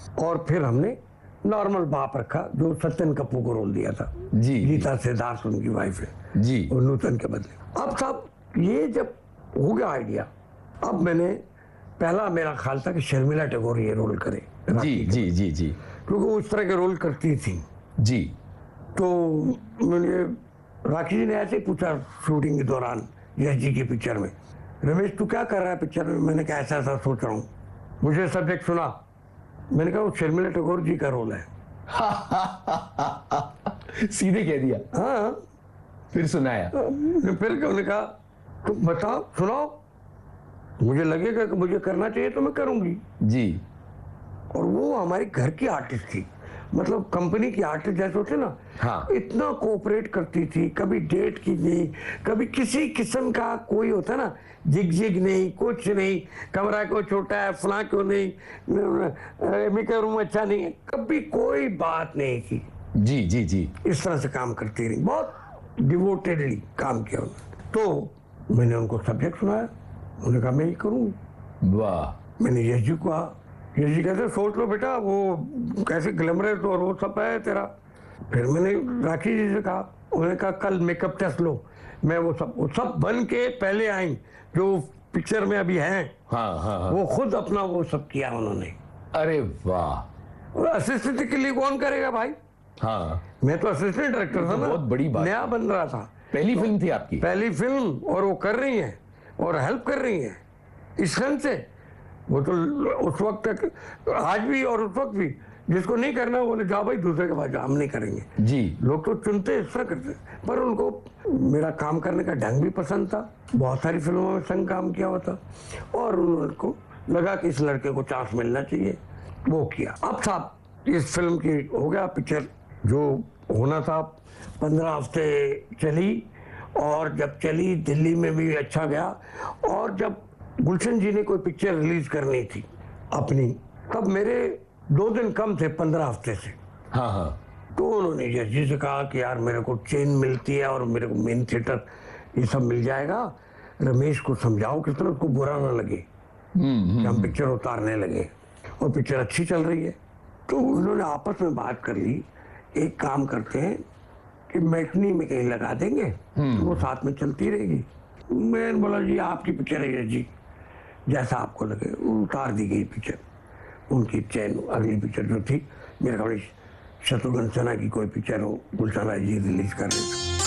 और फिर हमने नॉर्मल बाप रखा जो सत्यन कपूर को रोल दिया था। जी, गीता सिद्धार्थ उनकी वाइफ है जी, और नूतन के बदले। अब साहब ये जब हो गया आइडिया, अब मैंने पहला मेरा ख्याल था कि शर्मिला टैगोर ये रोल करे। जी, जी, जी, जी, क्योंकि वो इस तरह के रोल करती थी। जी, तो मैंने राखी जी ने ऐसे ही पूछा शूटिंग के दौरान यश जी की पिक्चर में, रमेश तू क्या कर रहा है पिक्चर में? मैंने कहा ऐसा ऐसा सोच रहा हूँ। मुझे सब्जेक्ट सुना, मैंने कहा वो शर्मिला टैगोर जी का रोल है। सीधे कह दिया। हाँ, फिर सुनाया। फिर उन्होंने कहा तुम बताओ सुनाओ, मुझे लगेगा कि मुझे करना चाहिए तो मैं करूंगी। जी। और वो हमारी घर की आर्टिस्ट थी, मतलब कंपनी की आर्टिस्ट जैसे होते ना। हाँ। इतना कोऑपरेट करती थी, कभी डेट की नहीं, कभी किसी किस्म का कोई होता ना जिग जिग नहीं, कुछ नहीं, कमरा क्यों छोटा है, फला क्यों नहीं, मेरा रूम अच्छा नहीं है, कभी कोई बात नहीं की। जी, जी, जी। इस तरह से काम करती रही, बहुत डिवोटेडली काम किया उन्होंने। तो मैंने उनको सब्जेक्ट सुनाया, उन्होंने कहा मैं ये करूँगी। वाह। मैंने यश जी को कहा, यश जी कहते सोच लो बेटा, वो कैसे ग्लैमरस और वो सब है तेरा। फिर मैंने राखी जी से कहा, उन्होंने कहा कल मेकअप टेस्ट लो। मैं वो सब बन के पहले आई जो पिक्चर में अभी हैं। हाँ, हाँ, हाँ। वो खुद अपना वो सब किया उन्होंने। अरे वाह। और असिस्टेंट के लिए कौन करेगा भाई? हाँ, मैं तो असिस्टेंट डायरेक्टर था ना, बहुत बड़ी बात, नया बन रहा था, पहली फिल्म थी आपकी। पहली फिल्म, और वो कर रही है और हेल्प कर रही है इस ढंग से। वो तो उस वक्त तक, आज भी और उस वक्त भी, जिसको नहीं करना वो बोले जाओ भाई दूसरे के पास जाओ, हम नहीं करेंगे। जी। लोग तो चुनते इस तरह करते, पर उनको मेरा काम करने का ढंग भी पसंद था, बहुत सारी फिल्मों में संग काम किया हुआ था, और उनको लगा कि इस लड़के को चांस मिलना चाहिए, वो किया। अब साहब इस फिल्म की हो गया पिक्चर जो होना था, 15 हफ्ते चली, और जब चली दिल्ली में भी अच्छा गया। और जब गुलशन जी ने कोई पिक्चर रिलीज करनी थी अपनी, तब मेरे 2 दिन कम थे 15 हफ्ते से। हाँ, हाँ। तो उन्होंने यश जी से कहा कि यार मेरे को चेन मिलती है और मेरे को मेन थिएटर ये सब मिल जाएगा, रमेश को समझाओ किस तरह उसको बुरा ना लगे कि हम पिक्चर उतारने लगे, और पिक्चर अच्छी चल रही है। तो उन्होंने आपस में बात कर ली, एक काम करते हैं कि मैटनी में कहीं लगा देंगे, वो साथ में चलती रहेगी। मैंने बोला जी आपकी पिक्चर है जी, जैसा आपको लगे। उतार दी गई पिक्चर, उनकी चैन। अगली पिक्चर जो थी मेरे ख्याल शत्रुघ्न सिन्हा की कोई पिक्चर हो, गुलशन राय जी रिलीज कर रहे थे।